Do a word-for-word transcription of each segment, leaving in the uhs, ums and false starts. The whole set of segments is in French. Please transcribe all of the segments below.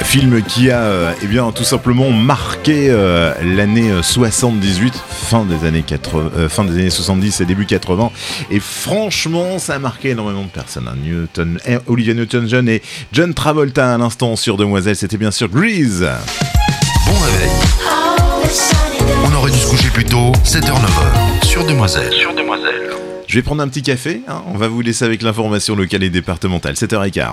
film qui a euh, eh bien, tout simplement marqué euh, l'année soixante-dix-huit, fin des années quatre-vingts, euh, fin des années soixante-dix et début quatre-vingts. Et franchement, ça a marqué énormément de personnes. Hein. Newton, eh, Olivia Newton-John et John Travolta à l'instant sur Demoiselle. C'était bien sûr Grease. Bon réveil. On aurait dû se coucher plus tôt, sept heures neuf heures, sur Demoiselle. Sur Demoiselle. Je vais prendre un petit café. Hein. On va vous laisser avec l'information locale et départementale. sept heures quinze.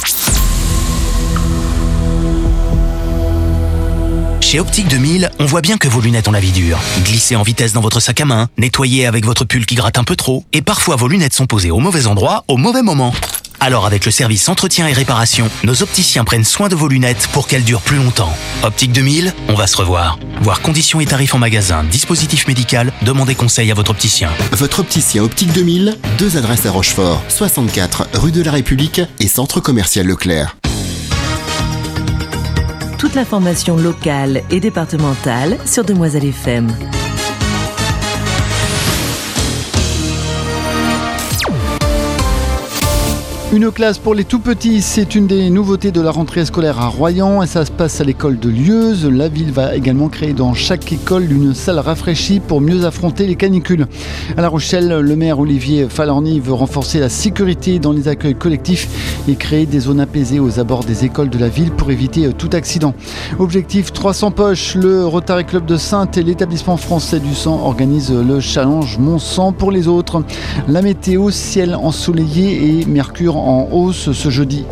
Chez Optique deux mille, on voit bien que vos lunettes ont la vie dure. Glissez en vitesse dans votre sac à main, nettoyez avec votre pull qui gratte un peu trop, et parfois vos lunettes sont posées au mauvais endroit, au mauvais moment. Alors avec le service entretien et réparation, nos opticiens prennent soin de vos lunettes pour qu'elles durent plus longtemps. Optique deux mille, on va se revoir. Voir conditions et tarifs en magasin, dispositif médical, demandez conseil à votre opticien. Votre opticien Optique deux mille, deux adresses à Rochefort, soixante-quatre rue de la République et centre commercial Leclerc. Toute l'information locale et départementale sur Demoiselle F M. Une classe pour les tout-petits, c'est une des nouveautés de la rentrée scolaire à Royan et ça se passe à l'école de Lieuze. La ville va également créer dans chaque école une salle rafraîchie pour mieux affronter les canicules. À La Rochelle, le maire Olivier Falorni veut renforcer la sécurité dans les accueils collectifs et créer des zones apaisées aux abords des écoles de la ville pour éviter tout accident. Objectif trois cents poches, le Rotary Club de Saintes et l'établissement français du sang organisent le challenge Mon sang pour les autres. La météo, ciel ensoleillé et mercure en hausse ce jeudi.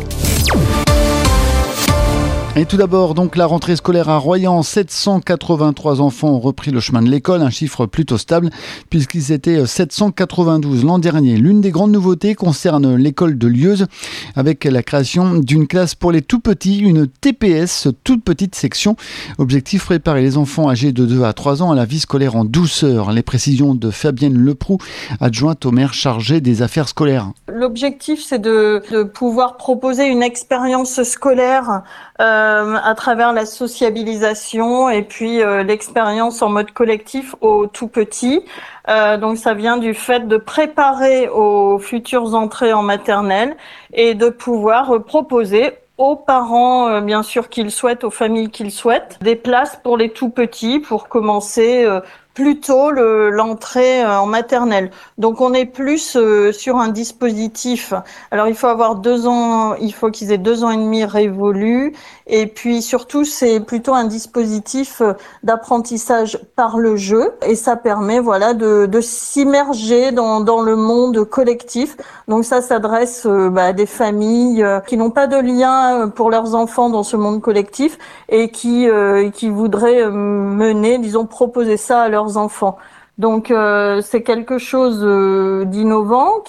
Et tout d'abord, donc la rentrée scolaire à Royan, sept cent quatre-vingt-trois enfants ont repris le chemin de l'école, un chiffre plutôt stable puisqu'ils étaient sept cent quatre-vingt-douze l'an dernier. L'une des grandes nouveautés concerne l'école de Lieuze avec la création d'une classe pour les tout petits, une T P S, toute petite section. Objectif, préparer les enfants âgés de deux à trois ans à la vie scolaire en douceur. Les précisions de Fabienne Leproux, adjointe au maire chargée des affaires scolaires. L'objectif, c'est de, de pouvoir proposer une expérience scolaire euh, à travers la sociabilisation et puis euh, l'expérience en mode collectif aux tout petits. Euh, donc ça vient du fait de préparer aux futures entrées en maternelle et de pouvoir euh, proposer aux parents, euh, bien sûr, qu'ils souhaitent, aux familles qu'ils souhaitent, des places pour les tout petits pour commencer euh, plus tôt le, l'entrée en maternelle. Donc on est plus euh, sur un dispositif. Alors il faut avoir deux ans, il faut qu'ils aient deux ans et demi révolus. Et puis surtout c'est plutôt un dispositif d'apprentissage par le jeu. Et ça permet voilà de, de s'immerger dans, dans le monde collectif. Donc ça s'adresse euh, bah, à des familles euh, qui n'ont pas de lien pour leurs enfants dans ce monde collectif et qui, euh, qui voudraient mener, disons, proposer ça à leurs enfants. Donc euh, c'est quelque chose euh, d'innovant